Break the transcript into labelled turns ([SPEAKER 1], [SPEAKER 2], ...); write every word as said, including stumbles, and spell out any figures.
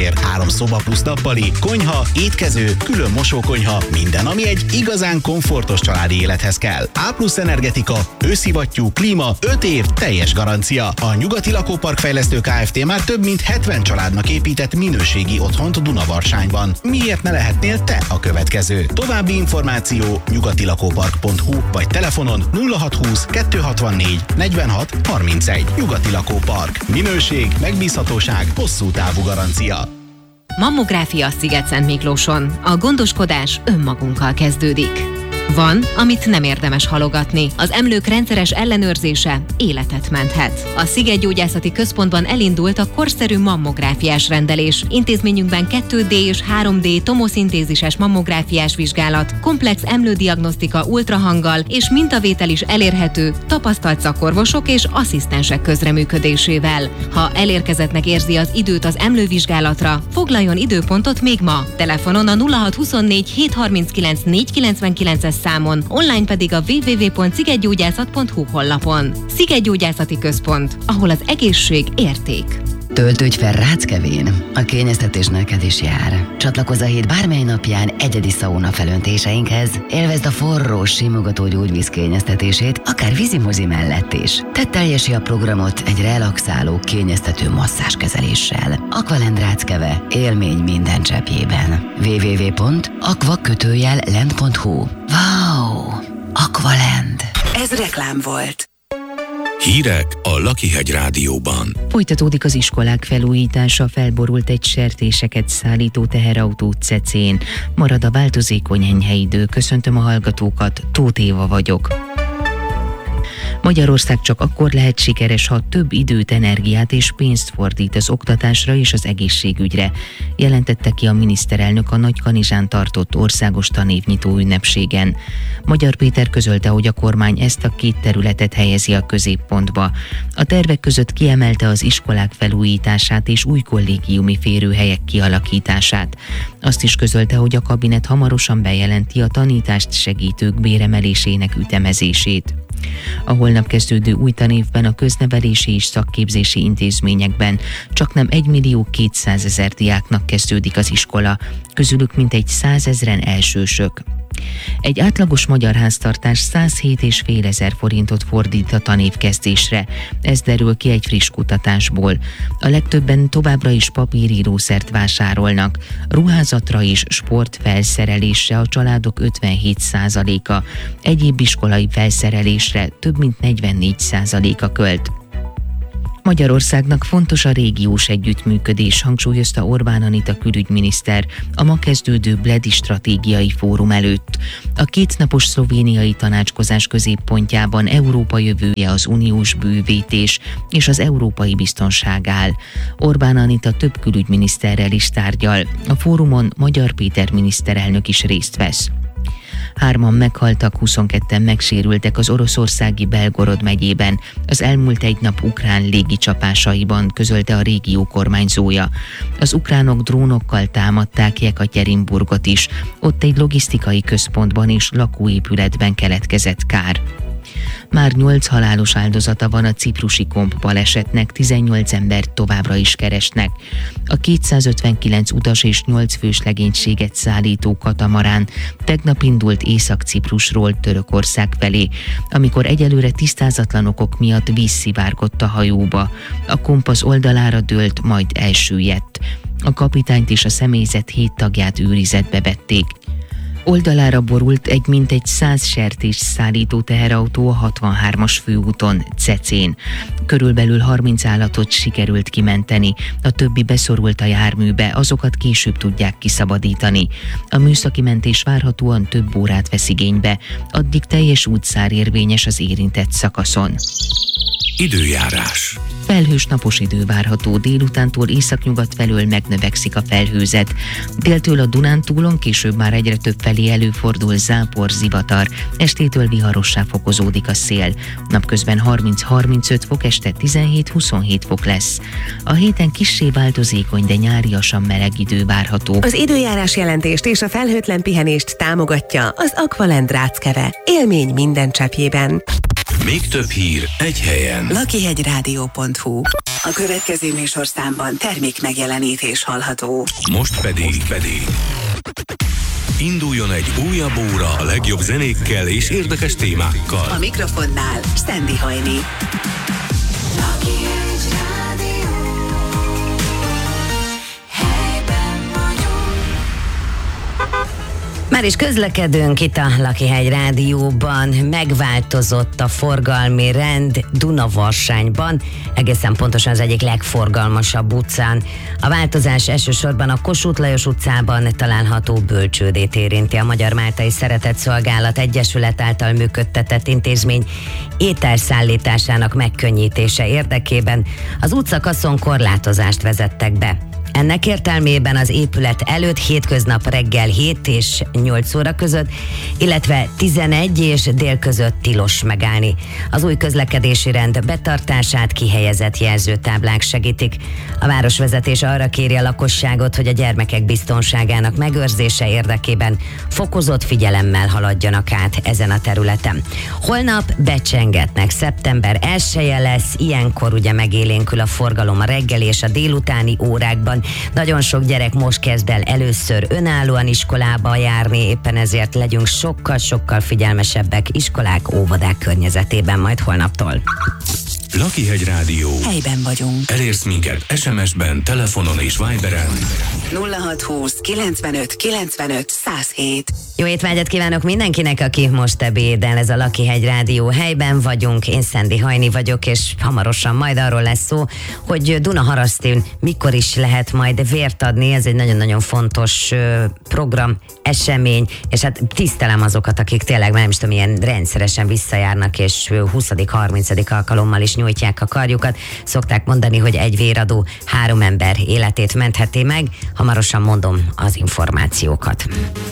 [SPEAKER 1] belefér, három szoba plusz nappali, konyha, étkező, külön mosókonyha, minden, ami egy igazán komfortos családi élethez kell. A plusz energetika, őszivattyú, klíma, öt év, teljes garancia. A Nyugati Lakópark Fejlesztő Kft. Már több mint hetven családnak épített minőségi otthont Dunavarcsányban. Miért ne lehetnél te a következő? További információ nyugatilakópark pont hu vagy telefonon nulla hatszázhúsz kettőszázhatvannégy negyvenhat harmincegy. Nyugati Lakópark. Minőség, megbízhatóság, hosszú távú garancia.
[SPEAKER 2] Mammográfia Szigetszentmiklóson. A gondoskodás önmagunkkal kezdődik. Van, amit nem érdemes halogatni. Az emlők rendszeres ellenőrzése életet menthet. A Szigetgyógyászati Központban elindult a korszerű mammográfiás rendelés. Intézményünkben kettő dé és három dé tomoszintézises mammográfiás vizsgálat, komplex emlődiagnosztika ultrahanggal és mintavétel is elérhető tapasztalt szakorvosok és asszisztensek közreműködésével. Ha elérkezettnek érzi az időt az emlővizsgálatra, foglaljon időpontot még ma. Telefonon a nulla hatszázhuszonnégy hétszázharminckilenc négyszázkilencvenkilences számon, online pedig a double-u double-u double-u pont szigetgyógyászat pont hu honlapon. Szigetgyógyászati Központ, ahol az egészség érték.
[SPEAKER 3] Töltődj fel Ráckevén, a kényeztetés neked is jár. Csatlakozz a hét bármely napján egyedi szauna felöntéseinkhez, élvezd a forró, simogató gyógyvíz kényeztetését, akár vízimozi mellett is. Tedd teljesi a programot egy relaxáló, kényeztető masszázskezeléssel. Aqualand Ráckeve, élmény minden cseppjében. double-u double-u double-u pont aqua kötőjel land pont hu. Wow! Aqualand!
[SPEAKER 4] Ez reklám volt.
[SPEAKER 5] Hírek a Lakihegy Rádióban.
[SPEAKER 6] Folytatódik az iskolák felújítása, felborult egy sertéseket szállító teherautó Cecén. Marad a változékony enyhe idő. Köszöntöm a hallgatókat, Tóth Éva vagyok. Magyarország csak akkor lehet sikeres, ha több időt, energiát és pénzt fordít az oktatásra és az egészségügyre, jelentette ki a miniszterelnök a Nagykanizsán tartott országos tanévnyitó ünnepségen. Magyar Péter közölte, hogy a kormány ezt a két területet helyezi a középpontba. A tervek között kiemelte az iskolák felújítását és új kollégiumi férőhelyek kialakítását. Azt is közölte, hogy a kabinet hamarosan bejelenti a tanítást segítők béremelésének ütemezését. A holnap kezdődő új tanévben a köznevelési és szakképzési intézményekben csaknem egymillió kétszázezer diáknak kezdődik az iskola, közülük mintegy százezren elsősök. Egy átlagos magyar háztartás százhét és fél ezer forintot fordít a tanévkezdésre, ez derül ki egy friss kutatásból. A legtöbben továbbra is papírírószert vásárolnak, ruházatra és sportfelszerelésre a családok ötvenhét százaléka, egyéb iskolai felszerelésre több mint negyvennégy százaléka költ. Magyarországnak fontos a régiós együttműködés, hangsúlyozta Orbán Anita külügyminiszter a ma kezdődő Bledi stratégiai fórum előtt. A kétnapos szlovéniai tanácskozás középpontjában Európa jövője, az uniós bővítés és az európai biztonság áll. Orbán Anita több külügyminiszterrel is tárgyal. A fórumon Magyar Péter miniszterelnök is részt vesz. Hárman meghaltak, huszonketten megsérültek az oroszországi Belgorod megyében az elmúlt egy nap ukrán légicsapásaiban, közölte a régió kormányzója. Az ukránok drónokkal támadták Jekatyerinburgot is, ott egy logisztikai központban és lakóépületben keletkezett kár. Már nyolc halálos áldozata van a ciprusi komp balesetnek, tizennyolc embert továbbra is keresnek. A kétszázötvenkilenc utas és nyolc fős legénységet szállító katamarán tegnap indult Észak-Ciprusról Törökország felé, amikor egyelőre tisztázatlan okok miatt víz szivárgott a hajóba. A komp az oldalára dőlt, majd elsüllyedt. A kapitányt és a személyzet hét tagját őrizetbe vették. Oldalára borult egy mintegy száz sertés szállító teherautó a hatvanhármas főúton, Cecén. Körülbelül harminc állatot sikerült kimenteni, a többi beszorult a járműbe, azokat később tudják kiszabadítani. A műszaki mentés várhatóan több órát vesz igénybe, addig teljes útszár érvényes az érintett szakaszon.
[SPEAKER 5] Időjárás.
[SPEAKER 6] Felhős napos idő várható, délutántól északnyugat felől megnövekszik a felhőzet. Déltől a Dunántúlon, később már egyre több felé előfordul zápor, zivatar, estétől viharossá fokozódik a szél. Napközben harminc-harmincöt fok, este tizenhét-huszonhét fok lesz. A héten kissé változékony, de nyáriasan meleg idő várható.
[SPEAKER 4] Az időjárás jelentést és a felhőtlen pihenést támogatja az Aqualand Ráckeve. Élmény minden cseppjében.
[SPEAKER 5] Még több hír egy helyen.
[SPEAKER 4] lakihegyrádió pont hu. A következő műsorszámban termék megjelenítés hallható.
[SPEAKER 5] Most pedig, Most pedig induljon egy újabb óra a legjobb zenékkel és érdekes témákkal.
[SPEAKER 4] A mikrofonnál Sandy Hajni.
[SPEAKER 3] Már is közlekedünk itt a Lakihegy Rádióban, megváltozott a forgalmi rend Dunavarsányban, egészen pontosan az egyik legforgalmasabb utcán. A változás elsősorban a Kossuth Lajos utcában található bölcsődét érinti. A Magyar Máltai Szeretetszolgálat Egyesület által működtetett intézmény ételszállításának megkönnyítése érdekében az útszakaszon korlátozást vezettek be. Ennek értelmében az épület előtt hétköznap reggel hét és nyolc óra között, illetve tizenegy és dél között tilos megállni. Az új közlekedési rend betartását kihelyezett jelzőtáblák segítik. A városvezetés arra kéri a lakosságot, hogy a gyermekek biztonságának megőrzése érdekében fokozott figyelemmel haladjanak át ezen a területen. Holnap becsengetnek, szeptember elseje lesz, ilyenkor ugye megélénkül a forgalom a reggeli és a délutáni órákban. Nagyon sok gyerek most kezd el először önállóan iskolába járni, éppen ezért legyünk sokkal-sokkal figyelmesebbek iskolák, óvodák környezetében majd holnaptól.
[SPEAKER 5] Lakihegy Rádió.
[SPEAKER 4] Helyben vagyunk.
[SPEAKER 5] Elérsz minket es em es-ben, telefonon és Viberen.
[SPEAKER 4] nulla hat húsz kilencvenöt kilencvenöt száz hét.
[SPEAKER 3] Jó étvágyat kívánok mindenkinek, aki most ebédel. Ez a Lakihegy Rádió, helyben vagyunk. Én Sandy Hajni vagyok, és hamarosan majd arról lesz szó, hogy Dunaharasztin mikor is lehet majd vért adni. Ez egy nagyon-nagyon fontos program, esemény, és hát tisztelem azokat, akik tényleg nem is tudom, ilyen rendszeresen visszajárnak, és huszadik-harmincadik alkalommal is nyújtják a karjukat. Szokták mondani, hogy egy véradó három ember életét mentheti meg. Hamarosan mondom az információkat.